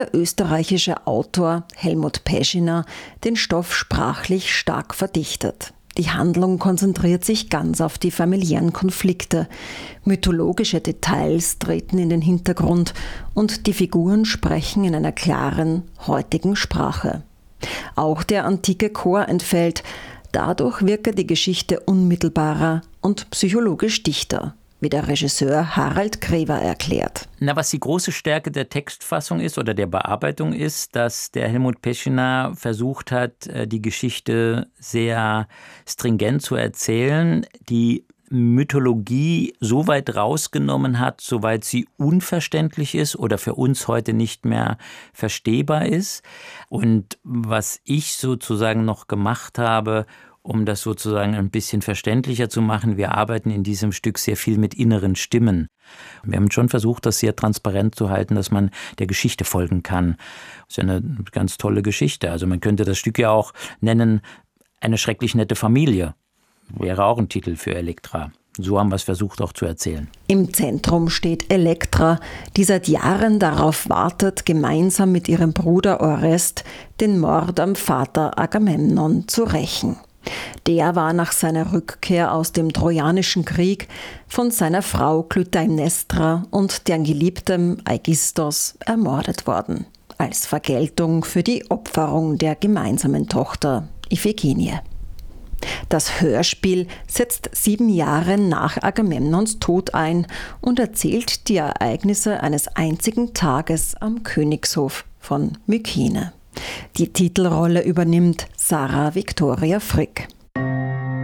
Der österreichische Autor Helmut Peschiner den Stoff sprachlich stark verdichtet. Die Handlung konzentriert sich ganz auf die familiären Konflikte. Mythologische Details treten in den Hintergrund und die Figuren sprechen in einer klaren, heutigen Sprache. Auch der antike Chor entfällt. Dadurch wirke die Geschichte unmittelbarer und psychologisch dichter, wie der Regisseur Harald Grever erklärt. Was die große Stärke der Textfassung ist oder der Bearbeitung ist, dass der Helmut Peschiner versucht hat, die Geschichte sehr stringent zu erzählen, die Mythologie so weit rausgenommen hat, soweit sie unverständlich ist oder für uns heute nicht mehr verstehbar ist. Und was ich sozusagen noch gemacht habe, um das sozusagen ein bisschen verständlicher zu machen, wir arbeiten in diesem Stück sehr viel mit inneren Stimmen. Wir haben schon versucht, das sehr transparent zu halten, dass man der Geschichte folgen kann. Das ist ja eine ganz tolle Geschichte. Also man könnte das Stück ja auch nennen, eine schrecklich nette Familie. Wäre auch ein Titel für Elektra. So haben wir es versucht auch zu erzählen. Im Zentrum steht Elektra, die seit Jahren darauf wartet, gemeinsam mit ihrem Bruder Orest den Mord am Vater Agamemnon zu rächen. Der war nach seiner Rückkehr aus dem Trojanischen Krieg von seiner Frau Klytaimnestra und deren Geliebtem Aigisthos ermordet worden, als Vergeltung für die Opferung der gemeinsamen Tochter Iphigenie. Das Hörspiel setzt 7 Jahre nach Agamemnons Tod ein und erzählt die Ereignisse eines einzigen Tages am Königshof von Mykene. Die Titelrolle übernimmt Sarah Victoria Frick.